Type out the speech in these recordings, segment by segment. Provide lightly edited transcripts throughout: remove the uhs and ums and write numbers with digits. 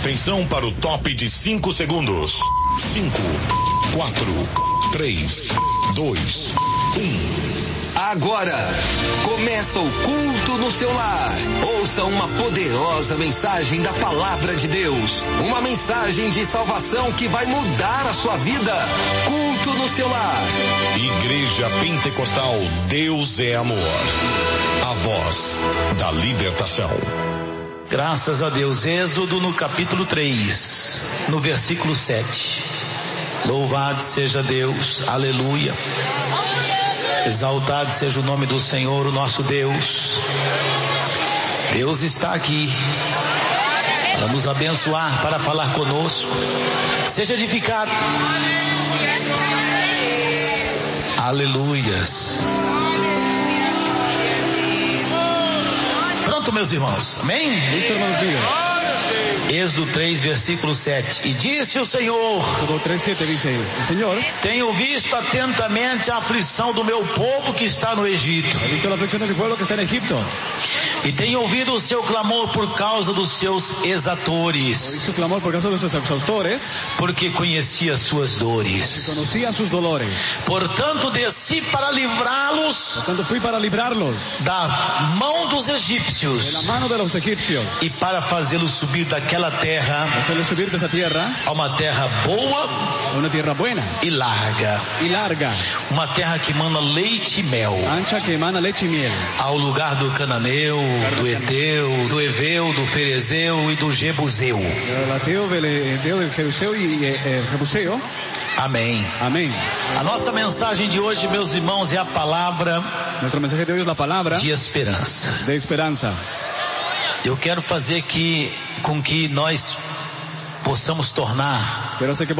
Atenção para o top de 5 segundos. 5, 4, 3, 2, 1. Agora, começa o culto no seu lar. Ouça uma poderosa mensagem da Palavra de Deus. Uma mensagem de salvação que vai mudar a sua vida. Culto no seu lar. Igreja Pentecostal Deus é Amor. A voz da libertação. Graças a Deus. Êxodo no capítulo 3, no versículo 7. Louvado seja Deus. Aleluia. Exaltado seja o nome do Senhor, o nosso Deus. Deus está aqui para nos abençoar, para falar conosco. Seja edificado. Aleluias. Pronto, meus irmãos. Amém? Êxodo 3, versículo 7. E disse o Senhor: tenho visto atentamente a aflição do meu povo que está no Egito. E tenho ouvido o seu clamor por causa dos seus exatores. Porque conhecia as suas dores. Portanto desci para livrá-los da mão dos egípcios. E para fazê-los subir daquela terra a uma terra boa e larga. Uma terra que emana leite e mel. Ao lugar do cananeu, do Eteu, do Eveu, do Ferezeu e do Jebuseu. Amém. A nossa mensagem de hoje, meus irmãos, é a palavra de esperança. Eu quero fazer com que nós possamos tornar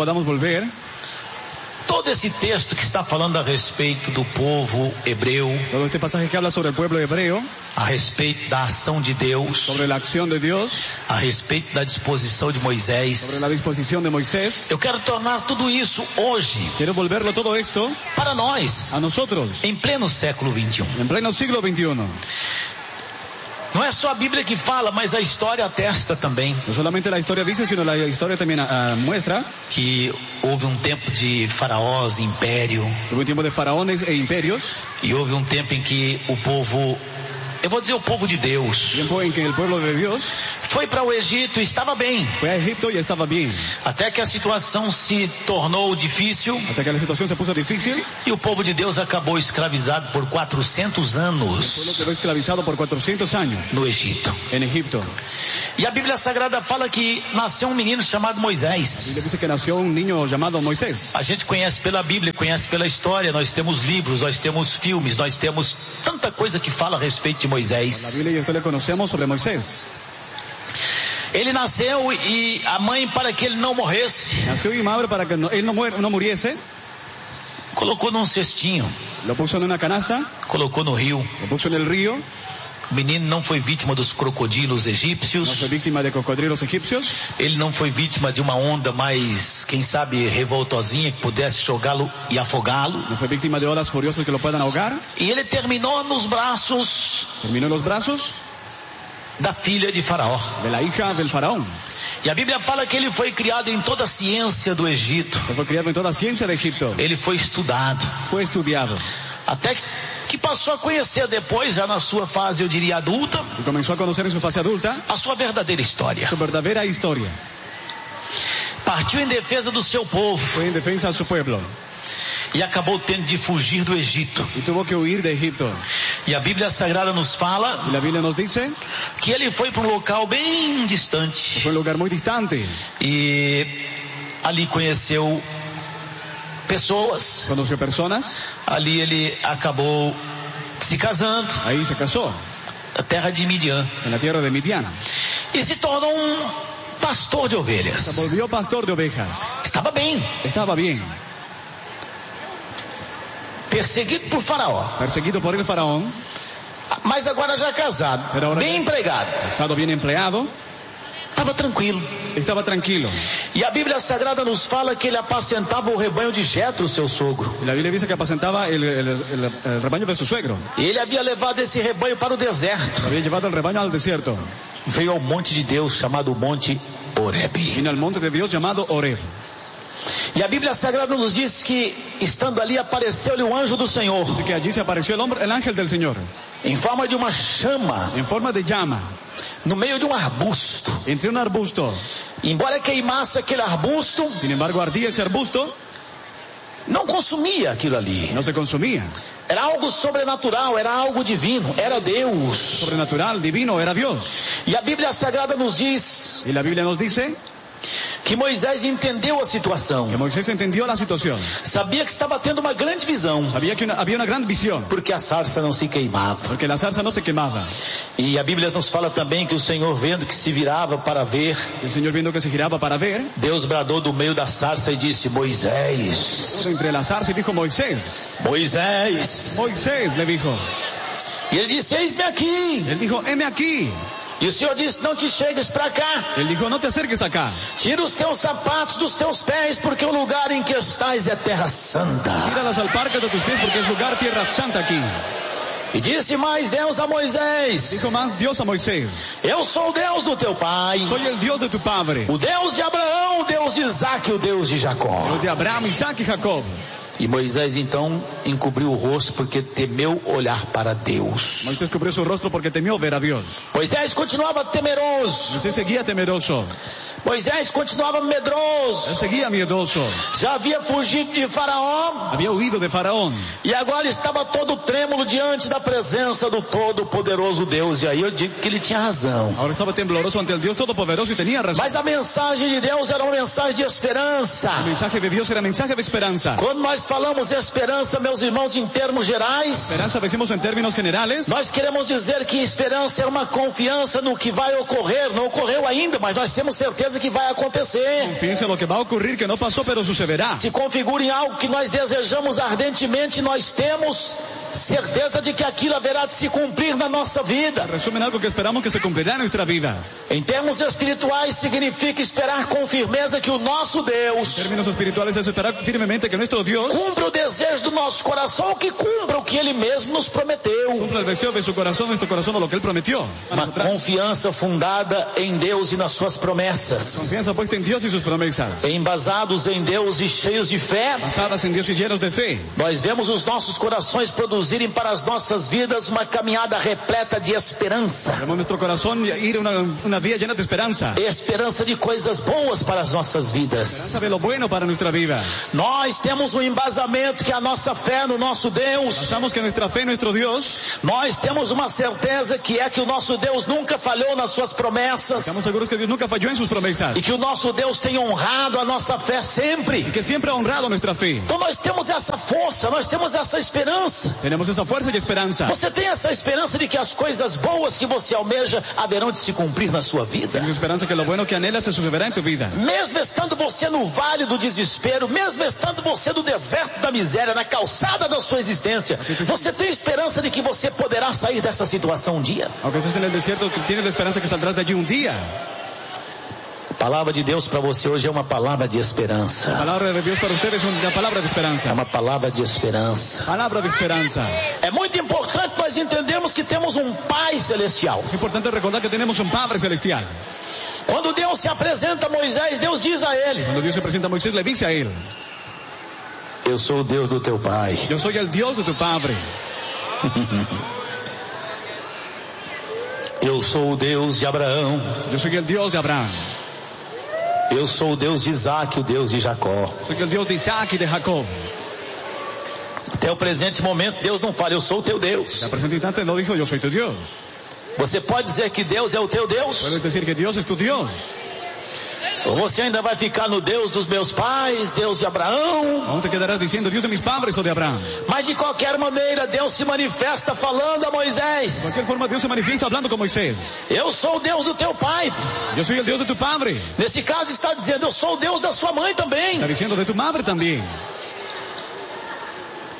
todo esse texto que está falando a respeito do povo hebreu, todo este pasaje que habla sobre el pueblo hebreo, a respeito da ação de Deus, sobre la acción de Dios, a respeito da disposição de Moisés, sobre la disposición de Moisés. Eu quero tornar tudo isso hoje, quiero volverlo todo esto para nós, a nosotros, em pleno século 21. En pleno siglo XXI. Não é só a Bíblia que fala, mas a história atesta também. No solamente la historia dice, sino la historia también muestra que houve um tempo de faraós, império. Houve um tempo de faraones e impérios. E houve um tempo em que o povo, eu vou dizer o povo de Deus, tiempo en que el pueblo de Dios foi para o Egito e estava bem. Foi a Egipto e estava bem. Até que a situação se tornou difícil. Até que a situação se puso difícil. E o povo de Deus acabou escravizado por 400 anos. O povo quedou escravizado por 400 anos. No Egito. Em Egipto. E a Bíblia Sagrada fala que nasceu um menino chamado Moisés. A Bíblia diz que nasceu um niño chamado Moisés. A gente conhece pela Bíblia, conhece pela história. Nós temos livros, nós temos filmes, nós temos tanta coisa que fala a respeito de Moisés. Na Bíblia e história conhecemos sobre Moisés. Ele nasceu e a mãe, para que ele não morresse, nasceu e madre para que ele não morresse, colocou num cestinho, lo puso numa canasta, colocou no rio, lo puso no rio. O menino não foi vítima dos crocodilos egípcios. Não foi vítima de crocodilos egípcios. Ele não foi vítima de uma onda mais, quem sabe, revoltosinha que pudesse jogá-lo e afogá-lo. Não foi vítima de ondas furiosas que lo puedan ahogar. E ele terminou nos braços. Terminou nos braços da filha de Faraó. De la hija del faraón. E a Bíblia fala que ele foi criado em toda a ciência do Egito. Ele foi criado em toda a ciência do Egito. Ele foi estudado. Foi estudado. Até que passou a conhecer depois, já na sua fase, eu diria, adulta. E começou a conhecer em sua fase adulta a sua verdadeira história. Sua verdadeira história. Partiu em defesa do seu povo. Foi em defesa do seu povo. E acabou tendo de fugir do Egito. E teve que huir do Egito. E a Bíblia Sagrada nos fala e a Bíblia nos diz que ele foi para um local bem distante. Foi um lugar muito distante. E ali conheceu pessoas. Conheceu pessoas. Ali ele acabou se casando. Aí se casou. Na terra de Midian. Na terra de Midian. E se tornou um pastor de ovelhas. Se volvió pastor de ovejas. Estava bem. Estava bem. Perseguido por Faraó. Perseguido por el faraón. Mas agora já casado. Bem empregado. Casado, bem empregado. Estava tranquilo. Estava tranquilo. E a Bíblia Sagrada nos fala que ele apacentava o rebanho de Jetro, seu sogro. E a Bíblia diz que apacentava o rebanho de seu suegro. Ele havia levado esse rebanho para o deserto. Havia levado o rebanho ao deserto. Veio ao monte de Deus, chamado Monte Horeb. Vino al monte de Dios llamado Horeb. E a Bíblia Sagrada nos diz que, estando ali, apareceu-lhe um anjo do Senhor. Dice que allí se apareció el ángel del Señor. Em forma de uma chama. En forma de llama. No meio de um arbusto. Entre un arbusto. Embora queimasse aquele arbusto. Sin embargo, ardía ese arbusto. Não consumia aquilo ali. No se consumía. Era algo sobrenatural, era algo divino, era Deus. Sobrenatural, divino, era Dios. E a Bíblia Sagrada nos diz. Y la Biblia nos dice que Moisés entendeu a situação. Que Moisés entendió la situación. Sabia que estava tendo uma grande visão. Sabía que había una gran visión. Porque a sarça não se queimava. Porque la zarza no se quemaba. E a Bíblia nos fala também que o Senhor, vendo que se virava para ver, el Señor viendo que se giraba para ver, Deus bradou do meio da sarça e disse: Moisés. Entre la zarza y dijo: Moisés. Moisés. Moisés le dijo. E ele disse: eis-me aqui. Él dijo: heme aquí. E o Senhor disse: não te chegues para cá. Ele dijo: não te acerques acá. Tira os teus sapatos dos teus pés, porque o lugar em que estás é terra santa. Tira las alparcas de tus pies, porque es lugar tierra santa aquí. E disse mais Deus a Moisés: dijo más Dios a Moisés: eu sou o Deus do teu pai. Soy el Dios de tu padre. O Deus de Abraão, o Deus de Isaac, o Deus de Jacó. Deus de Abraão, Isaac e Jacob. E Moisés então encobriu o rosto porque temeu olhar para Deus. Moisés cubriu seu rosto porque temeu ver a Deus. Moisés continuava temeroso. Moisés seguia temeroso. Moisés continuava medroso. Ele seguia miedoso. Já havia fugido de Faraó. Havia huido de Faraó. E agora estava todo trêmulo diante da presença do Todo-Poderoso Deus. E aí eu digo que ele tinha razão. Agora estava tembloroso ante o Deus Todo-Poderoso e tinha razão. Mas a mensagem de Deus era uma mensagem de esperança. A mensagem de Deus era mensagem de esperança. Quando nós falamos de esperança, meus irmãos, em termos gerais, esperança decimos em termos generais, nós queremos dizer que esperança é uma confiança no que vai ocorrer. Não ocorreu ainda, mas nós temos certeza que vai acontecer. Confiança no que vai ocorrer, que não passou, pero sucederá. Se configura em algo que nós desejamos ardentemente, nós temos certeza de que aquilo haverá de se cumprir na nossa vida. Resume em algo que esperamos que se cumprirá em nossa vida. Em termos espirituais, significa esperar com firmeza que o nosso Deus, em termos espirituais, é esperar firmemente que nosso Deus cumpra o desejo do nosso coração, que cumpra o que Ele mesmo nos prometeu. Cumpra o desejo de seu coração, nosso coração, o que Ele prometeu. Uma confiança fundada em Deus e nas suas promessas. Confiança puesta em Deus e suas promessas. Embasados em Deus e cheios de fé. Basadas em Deus e cheios de fé. Nós vemos os nossos corações produzirem para as nossas vidas uma caminhada repleta de esperança. Vemos nosso coração ir uma via llena de esperança. Esperança de coisas boas para as nossas vidas. Esperança de lo bueno para nossa vida. Nós temos um embasamento que é a nossa fé no nosso Deus. Basamos que nossa fé em nosso Deus. Nós temos uma certeza que é que o nosso Deus nunca falhou nas suas promessas. Estamos seguros que Deus nunca falhou em suas promessas. E que o nosso Deus tem honrado a nossa fé sempre. E que sempre ha honrado nossa fé. Então nós temos essa força, nós temos essa esperança. Temos essa força de esperança. Você tem essa esperança de que as coisas boas que você almeja haverão de se cumprir na sua vida. Temos esperança que lo bueno que anhelas se sucederá em tua vida. Mesmo estando você no vale do desespero, mesmo estando você no deserto da miséria, na calçada da sua existência, você tem esperança de que você poderá sair dessa situação um dia? Aunque estés en el desierto, tienes esperança que saldrás de allí um dia. A palavra de Deus para você hoje é uma palavra de esperança. A palavra de Deus para vocês é uma palavra de esperança. É uma palavra de esperança. Palavra de esperança. É muito importante nós entendermos que temos um Pai celestial. É importante recordar que temos um Padre celestial. Quando Deus se apresenta a Moisés, Deus diz a ele. Quando Deus se apresenta a Moisés, le dice a ele: eu sou o Deus do teu pai. Eu sou o Deus do teu Padre. Eu sou o Deus de Abraão. Eu sou o Deus de Abraão. Eu sou o Deus de Isaac, o Deus de Jacó. Sou o Deus de Isaac e de Jacob. Até o presente momento, Deus não fala, eu sou o teu Deus. Até o presente instante não dijo, eu sou teu Deus. Você pode dizer que Deus é o teu Deus? Pode dizer que Deus é tu Deus. Ou você ainda vai ficar no Deus dos meus pais, Deus de Abraão? Aún te quedarás dizendo Deus de mis padres ou de Abraão. Mas de qualquer maneira, Deus se manifesta falando a Moisés. De qualquer forma, Deus se manifiesta falando com Moisés. Eu sou o Deus do teu pai. Eu sou o Deus de tu padre. Nesse caso está dizendo, eu sou o Deus da sua mãe também. Está dizendo de tu madre também. Eu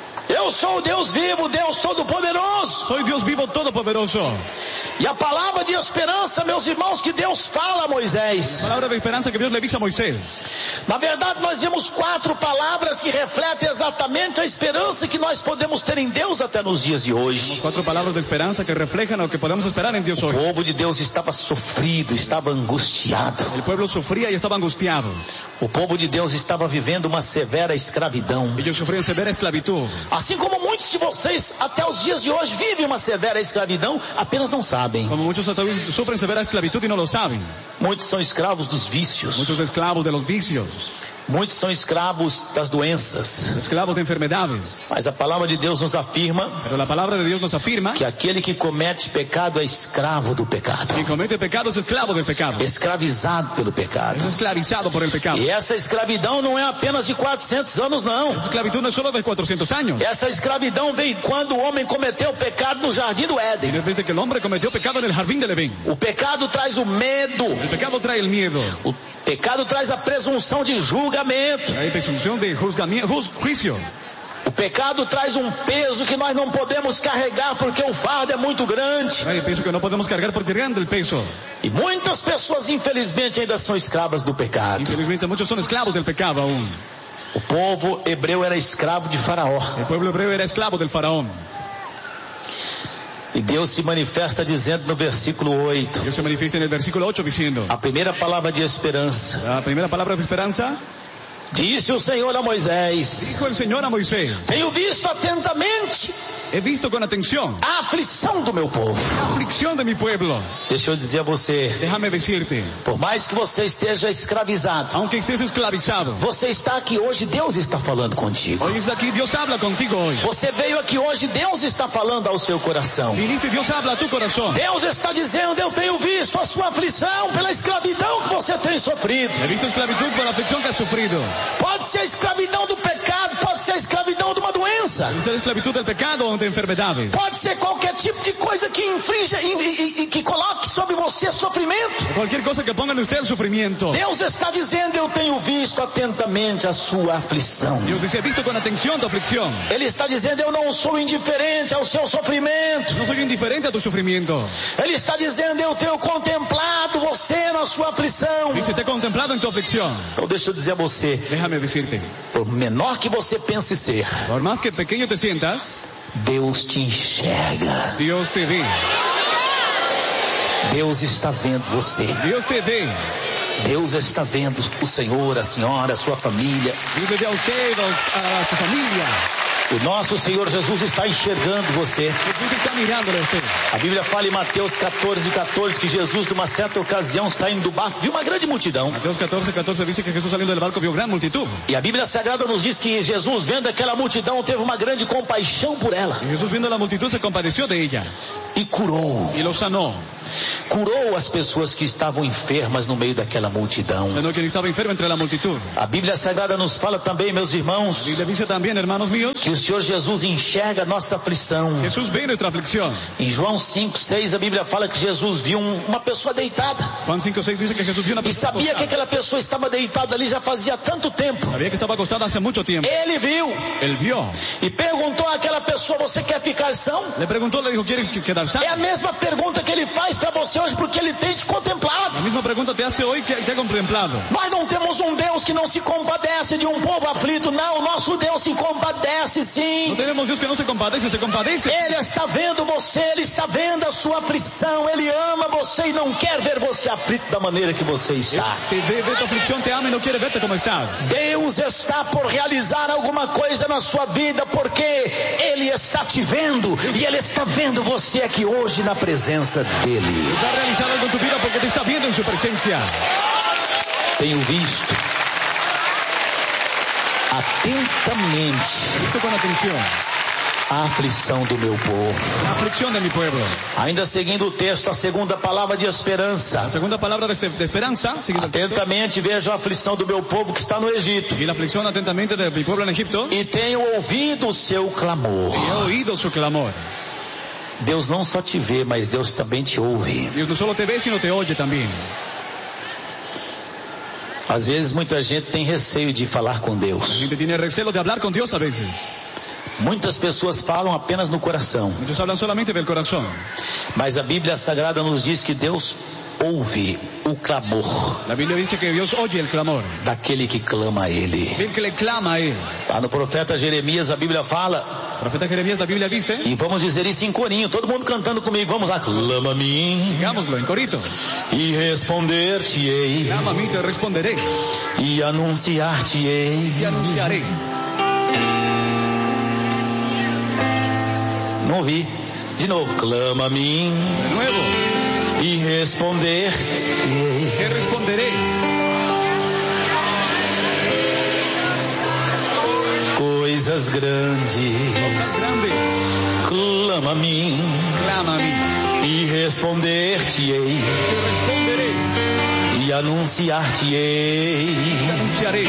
Eu sou o Deus vivo, Deus todo-poderoso. Soy Dios vivo todopoderoso. E a palavra de esperança, meus irmãos, que Deus fala a Moisés. La palabra de esperanza que Dios le dice a Moisés. Na verdade, nós vimos 4 palavras que refletem exatamente a esperança que nós podemos ter em Deus até nos dias de hoje. 4 palabras de esperanza que reflejan lo que podemos esperar en Dios O hoy. povo de Deus estava sofrido, estava angustiado. El pueblo sufría y estaba angustiado. O povo de Deus estava vivendo uma severa escravidão. Ellos sufrían severa esclavitud. Assim como muitos de vocês até os dias de hoje vivem uma severa escravidão, apenas não sabem. Como muchos sufren severa esclavitud y no lo saben. Muitos são escravos dos vícios. Muchos esclavos de los vicios. Muitos são escravos das doenças. Esclavos de enfermedades. Mas a palavra de Deus nos afirma Pero la palabra de Dios nos afirma que aquele que comete pecado é escravo do pecado. que comete pecado es esclavo del pecado. Escravizado pelo pecado. Es esclavizado por el pecado. E essa escravidão não é apenas de 400 anos, não. Esa esclavitud no es solo de 400 años. Essa escravidão veio quando o homem cometeu o pecado no jardim do Éden. Desde que el hombre cometió pecado en el jardín del Edén. O pecado traz o medo. El pecado trae el miedo. O pecado traz a presunção de julgamento. Trae presunción de juicio. O pecado traz um peso que nós não podemos carregar porque o fardo é muito grande. Trae peso que no podemos cargar porque es grande el peso. E muitas pessoas, infelizmente, ainda são escravas do pecado. Infelizmente muchos son esclavos del pecado aún. O povo hebreu era escravo de Faraó. El pueblo hebreo era esclavo del faraón. E Deus se manifesta dizendo no versículo 8. Dios se manifiesta en el versículo 8 diciendo. A primeira palavra de esperança. La primera palabra de esperanza. Disse o Senhor a Moisés. Dijo el Señor a Moisés. Tenho visto atentamente He visto con atención a aflição do meu povo. la aflicción de mi pueblo. Deixa eu dizer a você. Déjame decirte. Por mais que você esteja escravizado. Aunque estés esclavizado. Você está aqui hoje, Deus está falando contigo. Hoy está aquí, Dios habla contigo hoy. Você veio aqui hoje, Deus está falando ao seu coração. Viniste, Dios habla a tu corazón. Deus está dizendo, eu tenho visto a sua aflição pela escravidão que você tem sofrido. He visto esclavitud por la aflicción que has sufrido. Pode ser a escravidão do pecado, pode ser a escravidão de uma doença. Puede ser esclavitud del pecado o de enfermedades. Pode ser qualquer tipo de coisa que infrinja e que coloque sobre você sofrimento. Cualquier cosa que ponga en usted el sufrimiento. Deus está dizendo, eu tenho visto atentamente a sua aflição. Dios dice, he visto con atención tu aflicción. Ele está dizendo, eu não sou indiferente ao seu sofrimento. No soy indiferente a tu sufrimiento. Ele está dizendo, eu tenho contemplado você na sua aflição. Dice, te he contemplado en tu aflicción. Então deixa eu dizer a você, Déjame decirte, por menor que você pense ser, por más que pequeño te sientas, Deus te enxerga. Dios te ve. Deus está vendo você. Dios te ve. Deus está vendo o Senhor, a senhora, a sua família. Dios te ve a usted, a su familia. O nosso Senhor Jesus está enxergando você. Dios está mirándole a usted. A Bíblia fala em Mateus 14:14 que Jesus, numa certa ocasião, saindo do barco, viu uma grande multidão. Mateos 14:14 dice que Jesús saliendo del barco vio gran multitud. E a Bíblia Sagrada nos diz que Jesus, vendo aquela multidão, teve uma grande compaixão por ela. Y Jesús viendo la multitud se compadeció de ella. E curou. Y lo sanó. Curou as pessoas que estavam enfermas no meio daquela multidão. Sanó quien estaba enfermo entre la multitud. A Bíblia Sagrada nos fala também, meus irmãos, La Biblia dice también, hermanos míos, que o Senhor Jesus enxerga a nossa aflição. Jesús ve nuestra aflicción. Em João 5:6 a Bíblia fala que Jesus viu uma pessoa deitada. Juan 5:6 dice que Jesús vio una E persona sabia que acostada. aquela pessoa estava deitada ali já fazia tanto tempo. Sabía que estaba acostada hace mucho tiempo. Ele viu Él vio. e perguntou àquela pessoa, você quer ficar são? Le preguntó, le dijo, ¿quieres quedar sano? É a mesma pergunta que ele faz para você hoje porque ele tem te contemplado. La misma pregunta te hace hoy que te ha contemplado. Nós não temos um Deus que não se compadece de um povo aflito, não. O nosso Deus se compadece No sim. tenemos Dios que no se compadece, se compadece. Ele está vendo você, Ele está vendo a sua aflição. Ele ama você e não quer ver você aflito da maneira que você está. Te ve tu aflicción, te ama y no quiere verte como estás. Deus está por realizar alguma coisa na sua vida porque Ele está te vendo e Ele está vendo você aqui hoje na presença dEle. Va a realizar algo en tu vida porque te está viendo en su presencia. Tenho visto atentamente Visto con atención a aflição do meu povo. la aflicción de mi pueblo. Ainda seguindo o texto, a segunda palavra de esperança. La segunda palabra de esperanza, siguiendo el texto. Atentamente vejo a aflição do meu povo que está no Egito. Y la aflicción atentamente de mi pueblo en Egipto. E tenho ouvido o seu clamor. Y he oído su clamor. Deus não só te vê, mas Deus também te ouve. Dios no solo te ve, sino te oye también. Às vezes muita gente tem receio de falar com La Deus. gente tiene recelo de hablar con Dios a veces. Muitas pessoas falam apenas no coração. Muchos hablan solamente del corazón. Mas a Bíblia Sagrada nos diz que Deus ouve o clamor. La Biblia dice que Dios oye el clamor daquele que clama a Ele. del que le clama a él. Lá no profeta Jeremias a Bíblia fala. El profeta Jeremías, la Biblia dice. E vamos dizer isso em corinho, todo mundo cantando comigo. Vamos lá. Clama a mim. Digámoslo en corito. E responder-te-ei. Clama a mí, te responderé. E anunciar-te-ei. Te anunciaré. Não ouvi. De novo. Clama a mim. De nuevo. E responder-te-ei. Te responderé. Coisas grandes. Clama a mim. Clama a mí. E responder-te-ei. Te responderé. E anunciar-te-ei. Te anunciaré.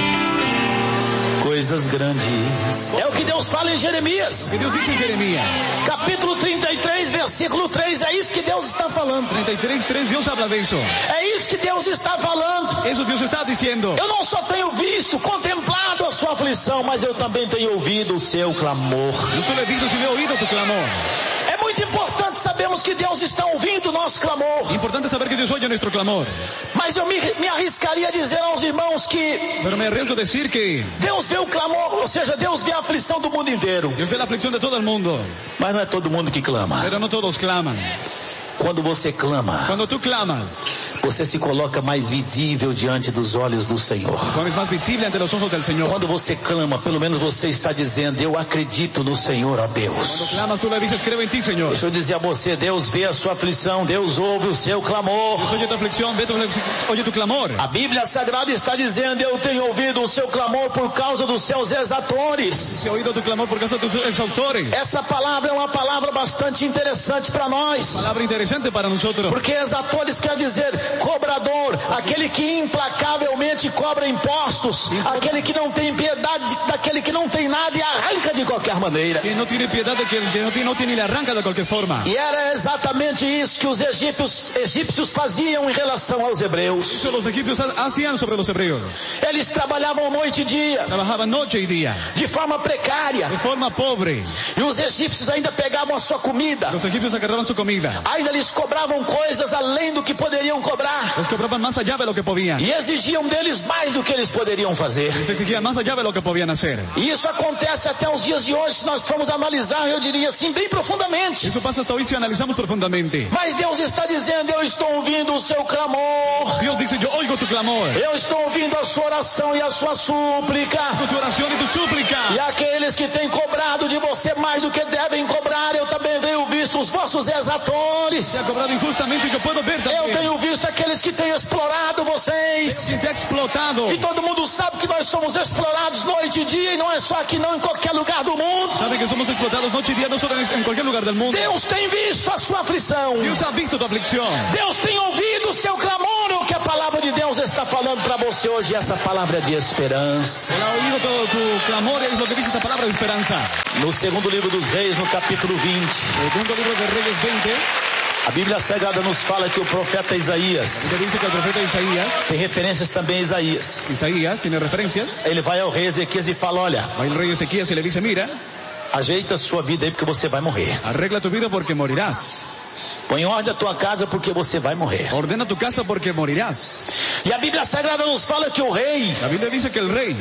Coisas grandes. É o que Deus fala em Jeremias. Que Dios dice en Jeremías. Capítulo 33, versículo 3. É isso que Deus está falando. 33:3, Dios habla de eso. É isso que Deus está falando. Eso Dios está diciendo. Eu não só tenho visto, contemplado a sua aflição, mas eu também tenho ouvido o seu clamor. No solo he visto, sino he oído tu clamor. É muito importante sabermos que Deus está ouvindo o nosso clamor. Importante saber que Dios oye nuestro clamor. Mas eu me arriscaria a dizer aos irmãos que Pero me arriesgo a decir que Deus vê o clamor, ou seja, Deus vê a aflição do mundo inteiro. Dios ve la aflicción de todo el mundo. Mas não é todo mundo que clama. Pero no todos claman. Quando você clama, Cuando tú clamas, você se coloca mais visível diante dos olhos do Senhor. pones más visible ante los ojos del Señor. Quando você clama, pelo menos você está dizendo: eu acredito no Senhor, ó Cuando Deus. clamas, tú le dices, creo en ti, Señor. Deixa eu dizer a você, Deus vê a sua aflição, Deus ouve o seu clamor. Dios oye tu aflicción, oye tu clamor. A Bíblia Sagrada está dizendo: eu tenho ouvido o seu clamor por causa dos seus exatores. He oído tu clamor por causa de tus exaustores. Essa palavra é uma palavra bastante interessante para nós. Palabra interesante para nosotros. Porque exatores quer dizer cobrador, aquele que implacavelmente cobra impostos, aquele que não tem piedade daquele que não tem nada e arranca de qualquer maneira. Que no tiene piedad de que no tiene y le arranca de cualquier forma. E era exatamente isso que os egípcios faziam em relação aos hebreus. Eso los egipcios hacían sobre los hebreos. Eles trabalhavam noite e dia, Trabajaban noche y día, de forma precária. de forma pobre. E os egípcios ainda pegavam a sua comida, Los egipcios agarraban su comida. ainda lhes cobravam coisas além do que poderiam cobrar. Les cobraban más allá de lo que podían. E exigiam deles mais do que eles poderiam fazer. Les exigían más allá de lo que podían hacer. E isso acontece até os dias de hoje, se nós formos analisar, eu diria assim, bem profundamente. Eso pasa hasta hoy si analizamos profundamente. Mas Deus está dizendo: eu estou ouvindo o seu clamor. Dios dice, yo oigo tu clamor, Eu estou ouvindo a sua oração e a sua súplica. tu oración y tu súplica. E aqueles que têm cobrado de você mais do que devem cobrar, eu também tenho visto os vossos exatores. Se ha cobrado injustamente y yo puedo ver Eu también. tenho visto aqueles que têm explorado vocês. Quien te ha explotado. E todo mundo sabe que nós somos explorados noite e dia, e não é só aqui não, em qualquer lugar do mundo. Sabe que somos explotados noche y día, no solo en cualquier lugar del mundo. Deus tem visto a sua aflição. Dios ha visto tu aflicción. Deus tem ouvido o seu clamor. É o que a palavra de Deus está falando para você hoje. Essa palavra de esperança. Él ha oído todo tu clamor y es lo que dice esta palabra de esperanza. No segundo livro dos Reis, no capítulo 20. El segundo libro de Reyes 20, A Bíblia Sagrada nos fala que o profeta Isaías, que dice que el profeta tem referências também a Isaías. Isaías tiene referencias. Ele vai ao rei Ezequias e fala: olha, Va el rey Ezequías y le dice, mira, ajeita a sua vida aí porque você vai morrer. arregla tu vida porque morirás. Põe em ordem a tua casa porque você vai morrer. Ordena tu casa porque morirás. E a Bíblia Sagrada nos fala que o rei, La Biblia dice que el rey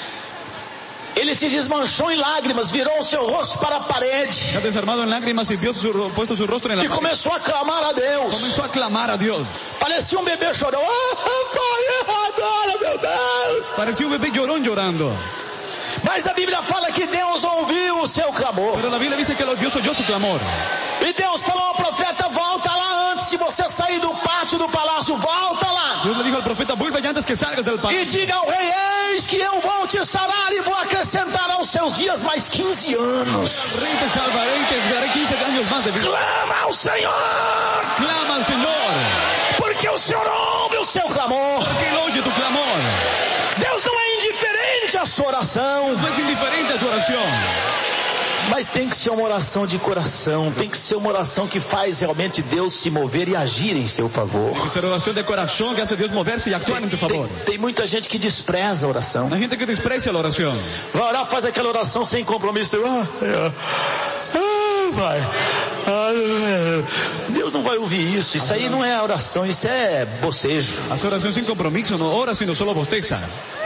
ele se desmanchou em lágrimas, virou o seu rosto para a parede se ha desarmado en lágrimas y puesto su rostro en la e pared. começou a clamar a Deus. Comenzó a clamar a Dios. Parecia um bebê chorando. Pai, agora, meu Deus. Parecía un bebé llorón llorando. Mas a Bíblia fala que Deus ouviu o seu clamor. Pero la Biblia dice que Dios oyó su clamor. E Deus falou ao profeta: volta lá antes de você sair do pátio do palácio, volta lá. Dios le dijo al profeta, vuelve ya antes que salgas del E palacio. diga ao rei: eis que eu vou te sarar e vou acrescentar aos seus dias mais 15 anos. Rey, te salvaré y te daré 15 años más de vida. Clama ao Senhor, Clama al Señor, porque o Senhor ouve o seu clamor. porque Él oye tu clamor. Deus não é indiferente à sua oração. No es indiferente a tu oración. Mas tem que ser uma oração de coração, tem que ser uma oração que faz realmente Deus se mover e agir em seu favor. Tem que ser oração de coração que hace Deus mover-se e actuar em tu favor. Tem muita gente que despreza a oração. Hay gente que desprecia a oração. Vai orar, faz aquela oração sem compromisso. Vai. Deus não vai ouvir isso. Isso aí não é oração, isso é bocejo. As orações sem compromisso não ora, sino solo bosteza.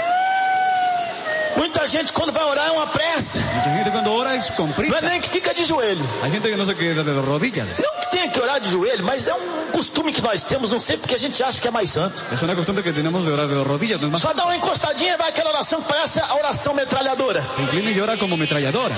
Muita gente quando vai orar é uma pressa. Muita gente quando ora é com prisa. Não é nem que fica de joelho. Hay gente que não se queda de rodillas. Não que tenha que orar de joelho, mas é um costume que nós temos, não sei porque a gente acha que é mais santo. É uma costume que temos de orar de rodillas. Não é só dá uma encostadinha e vai aquela oração que parece a oração metralhadora. Inclina e ora como metralhadora.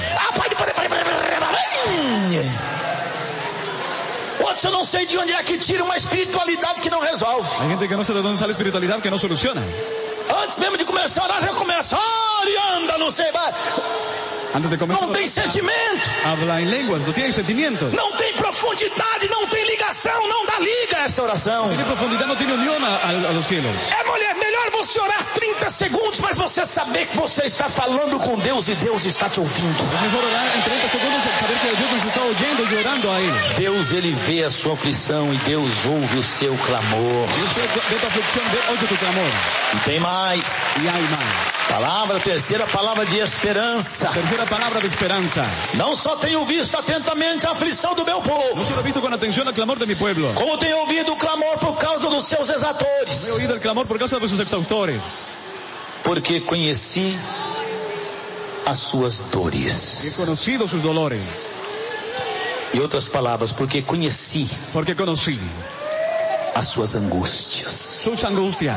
Outros eu não sei de onde é que tira uma espiritualidade que não resolve. Hay gente que não sei de onde sai a espiritualidade que não soluciona. Antes mesmo de começar a orar, já começa. Anda, não sei, vai. Não tem sentimento. Habla em línguas, não tem sentimento. Não tem profundidade, não tem ligação, não dá liga essa oração. Não tem profundidade, não tem união aos cielos. É melhor você orar 30 segundos, mas você saber que você está falando com Deus e Deus está te ouvindo. É melhor orar em 30 segundos e saber que Deus está ouvindo e orando a Ele. Deus, Ele vê a sua aflição e Deus ouve o seu clamor. Deus vê a tua aflição, ouve o teu clamor. E tem mais. E há mais. Terceira palavra de esperança. Terceira palavra de esperança. Não só tenho visto atentamente a aflição do meu povo. Não só visto com atenção o clamor de meu povo. Como tenho ouvido o clamor por causa dos seus exatores. Tenho ouvido o clamor por causa dos seus exautores. Porque conheci as suas dores. He conocido sus dolores. Em outras palavras, porque conheci. Porque conheci as suas angústias. Sus angustias.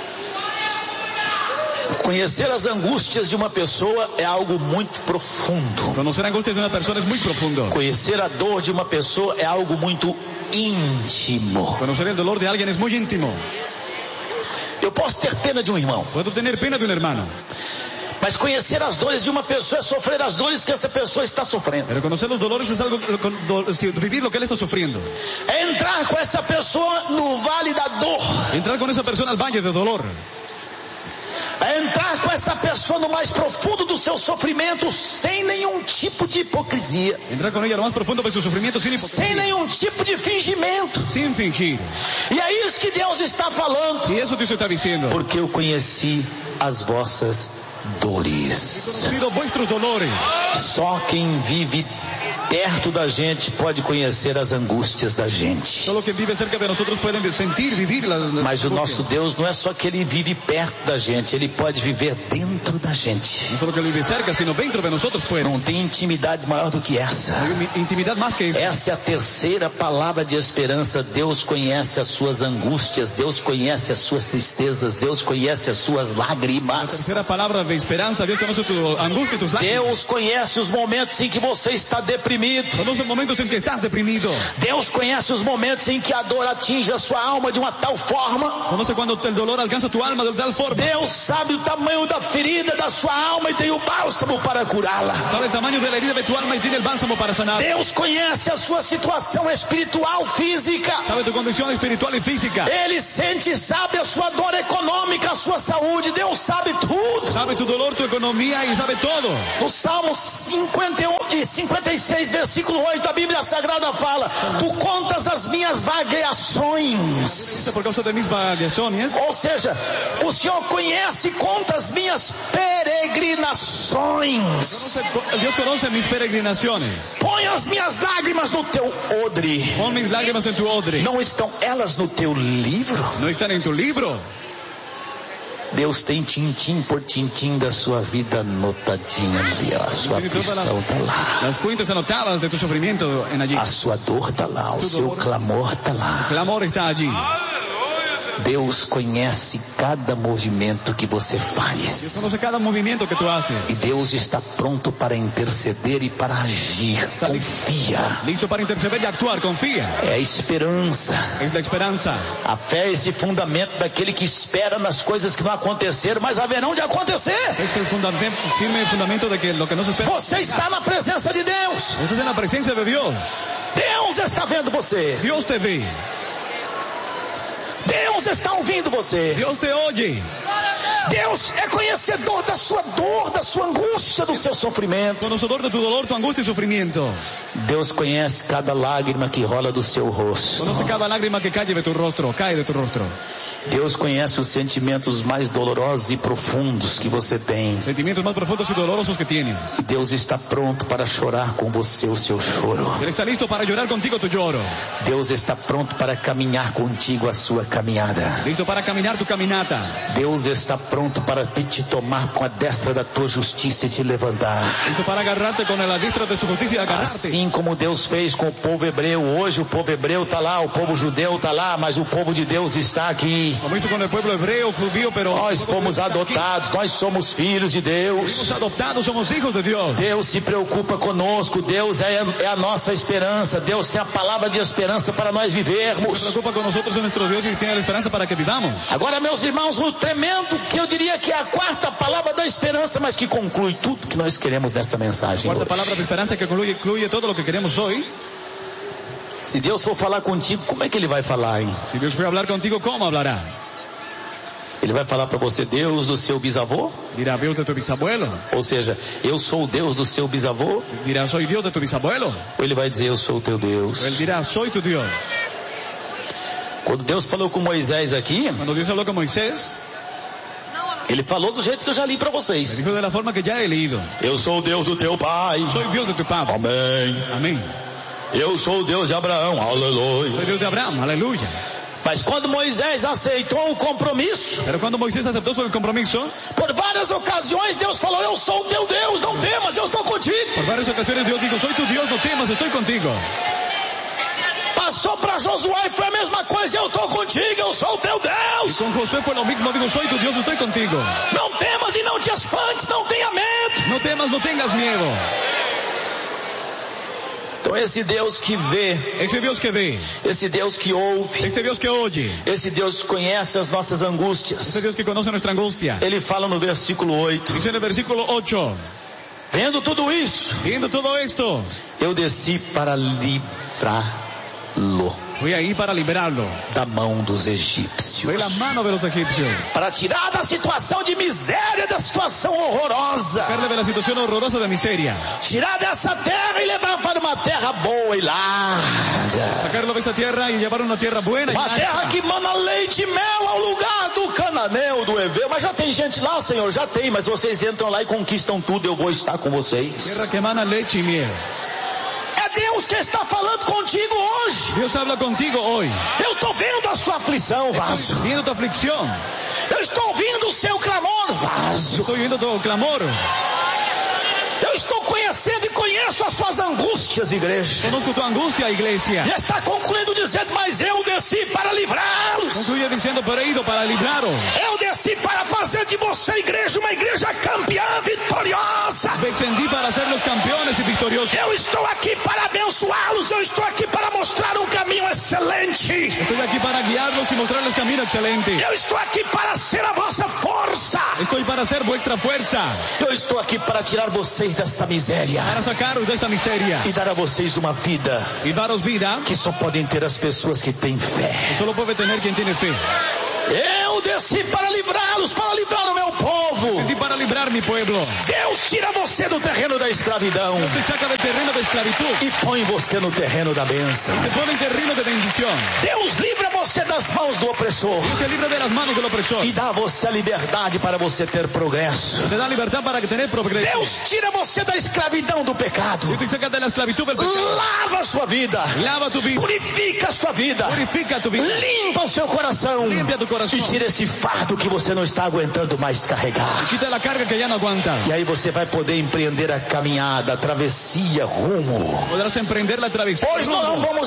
Conhecer as angústias de uma pessoa é algo muito profundo. Conhecer as angústias de uma pessoa é muito profundo. Conhecer a dor de uma pessoa é algo muito íntimo. Conhecer o dolor de alguém é muito íntimo. Eu posso ter pena de um irmão. Posso ter pena de um irmão. Mas conhecer as dores de uma pessoa é sofrer as dores que essa pessoa está sofrendo. Pero conocer os dolores é algo, vivir o que ele está sofrendo. É entrar com essa pessoa no vale da dor. Entrar com essa pessoa no vale do dolor. É entrar com essa pessoa no mais profundo do seu sofrimento sem nenhum tipo de hipocrisia. Entrar com ela no mais profundo do seu sofrimento sem hipocrisia. Sem nenhum tipo de fingimento. Sem fingir. E é isso que Deus está falando. E isso Deus está dizendo. Porque eu conheci as vossas dores. Conhecido vuestros dolores. Só quem vive perto da gente pode conhecer as angústias da gente. Só quem vive cerca de nós pode sentir, viver. Mas o nosso Deus não é só que Ele vive perto da gente, Ele pode viver dentro da gente. Não só que Ele vive cerca, sino dentro de nós pode. Não tem intimidade maior do que essa. Intimidade mais que isso. Essa é a terceira palavra de esperança. Deus conhece as suas angústias, Deus conhece as suas tristezas, Deus conhece as suas lágrimas. A terceira palavra de esperança, Deus conhece tua angústia e tus lágrimas. Deus conhece os momentos em que você está deprimido. Conoce os momentos em que estás deprimido. Deus conhece os momentos em que a dor atinge a sua alma de uma tal forma. Conoce quando o dolor alcança tua alma de tal forma. Deus sabe o tamanho da ferida da sua alma e tem o bálsamo para curá-la. Sabe o tamanho da herida de tua alma e tem o bálsamo para sanar. Deus conhece a sua situação espiritual, física. Sabe tu condição espiritual e física. Ele sente e sabe a sua dor econômica, a sua saúde. Deus sabe tudo. Sabe tu dolor, tu economia e sabe todo. No Salmo 56, versículo 8, a Bíblia Sagrada fala: tu contas as minhas vagueações. Por causa de minhas vagueações. Ou seja, o Senhor conhece e conta as minhas peregrinações. Deus conhece minhas peregrinações. Põe as minhas lágrimas no teu odre. Põe minhas lágrimas em tu odre. Não estão elas no teu livro? Não estão em tu livro? Deus tem tintim por tintim da sua vida anotadinha ali, a sua aflição está lá. As cuentas anotadas de tu sofrimento allí. A sua dor está lá, o seu clamor está lá. O clamor está allí. Deus conhece cada movimento que você faz. Deus conhece cada movimento que tu haces. E Deus está pronto para interceder e para agir. Confia. Listo para interceder e actuar, confia. É a esperança. É a esperança. A fé é esse fundamento daquele que espera nas coisas que não aconteceram, mas haverão de acontecer. Esse é o firme fundamento de que lo que não se espera. Você está na presença de Deus. Você está na presença de Deus. Deus está vendo você. Deus te vê. Deus Deus está ouvindo você. Dios te oye. Deus é conhecedor da sua dor, da sua angústia, do seu sofrimento. Conocedor de tu dolor, tu angustia y sufrimiento. Deus conhece cada lágrima que rola do seu rosto. Conoce cada lágrima que cae de tu rostro, Deus conhece os sentimentos mais dolorosos e profundos que você tem. Sentimientos más profundos y dolorosos que tienes. E Deus está pronto para chorar com você o seu choro. Él está listo para llorar contigo tu lloro. Deus está pronto para caminhar contigo a sua caminhada. Listo para caminar tu caminata. Deus está pronto para te tomar com a destra da tua justiça e te levantar. Listo para agarrarte con la diestra de su justicia y agarrarte. Assim como Deus fez com o povo hebreu. Hoje o povo hebreu está lá, o povo judeu está lá, mas o povo de Deus está aqui. Como hizo con el pueblo hebreo, judío, pero nós fomos adotados, nós somos filhos de Deus. Somos adoptados, somos hijos de Dios. Deus se preocupa conosco, Deus é a nossa esperança, Deus tem a palavra de esperança para nós vivermos. Se preocupa con nosotros, es nuestro Dios y tiene la esperanza para que vivamos. Agora, meus irmãos, o tremendo que eu diria que é a quarta palavra da esperança, mas que conclui tudo que nós queremos nessa mensagem. Quarta palavra de esperança que incluye todo lo que queremos hoy. Se Deus for falar contigo, como é que Ele vai falar, hein? Se Deus for falar contigo, como hablará? Ele vai falar para você, Deus do seu bisavô? Dirá, Deus de tu bisabuelo. Ou seja, eu sou o Deus do seu bisavô? Dirá, soy Dios de tu bisabuelo. Ou ele vai dizer, eu sou o teu Deus? Ele dirá, soy tu Dios. Quando Deus falou com Moisés aqui, quando Deus falou com Moisés, Ele falou do jeito que eu já li para vocês. Ele dijo de la forma que já he leído. Eu sou o Deus do teu pai. Soy Dios de tu pai. Amém. Amém. Eu sou o Deus de Abraão. Aleluia. Soy Deus de Abraão. Aleluia. Mas quando Moisés aceitou o compromisso, pero quando Moisés aceitou seu compromisso, por várias ocasiões Deus falou, eu sou o teu Deus, não temas, eu estou contigo. Por várias ocasiões Deus dijo, soy tu Dios, não temas, estou contigo. Passou para Josué e foi a mesma coisa, eu estou contigo, eu sou o teu Deus. E com Josué foi o mesmo, digo, soy tu Deus, estou contigo. Não temas e não te espantes, não tenha medo. Não temas, não tenhas medo. Então esse Deus que vê, esse Deus que vê, esse Deus que ouve, esse Deus que oye, esse Deus que conhece as nossas angústias, esse Deus que conhece nossa angústia, Ele fala no versículo 8, diz no versículo 8, vendo tudo isso, eu desci para livrá-lo. Fui aí para liberá-lo da mão dos egípcios. Foi da mão dos egípcios. Para tirar da situação de miséria, da situação horrorosa. Sacarle da situação horrorosa da miséria. Tirar dessa terra e levar para uma terra boa e larga. Sacarlo dessa terra e levar uma terra boa e larga. Uma terra que mana leite e mel ao lugar do cananeu, do heveu. Mas já tem gente lá, Senhor, já tem. Mas vocês entram lá e conquistam tudo. Eu vou estar com vocês. Terra que mana leite e mel. É Deus que está falando contigo hoje. Deus habla contigo hoje. Eu estou vendo a sua aflição, vaso. Estou vendo a tua aflição. Eu estou ouvindo o seu clamor, vaso. Estou ouvindo o teu clamor. Eu estou conhecendo e conheço as suas angústias, igreja. Conosco tua angústia, igreja. E está concluindo dizendo, mas eu desci para livrá-los. Concluía dizendo, pero he ido para livrá-los. Eu desci para fazer de você, igreja, uma igreja campeã, vitoriosa. Descendi para ser os campeões e vitoriosos. Eu estou aqui para abençoá-los. Eu estou aqui para mostrar um caminho excelente. Estou aqui para guiá-los e mostrar-les caminho excelente. Eu estou aqui para ser a vossa força. Estou para ser vuestra força. Eu estou aqui para tirar vocês dessa miséria. Para sacar-os desta miséria. E dar a vocês uma vida. E dar-os vida. Que só podem ter as pessoas que têm fé. Só pode ter quem tem fé. Eu desci para livrá-los, para livrar o meu povo. Desci para livrar meu povo. Deus tira você do terreno da escravidão. Deus te saca do terreno da escravidão. E põe você no terreno da bênção. E te põe em terreno de bendição. Deus livra você das mãos do opressor. Deus te livra das mãos do opressor. E dá a você a liberdade para você ter progresso. Te dá liberdade para ter progresso. Deus tira você da escravidão do pecado. Deus te saca da escravidão do pecado. Lava a sua vida. Lava tu vida. Purifica a sua vida. Purifica tu vida. Limpa o seu coração. Limpa tu coração. E tira esse fardo que você não está aguentando mais carregar. Quita a carga que já não aguenta. E aí você vai poder empreender a caminhada, a travessia, rumo. Poderás empreender a travessia. Hoje nós não vamos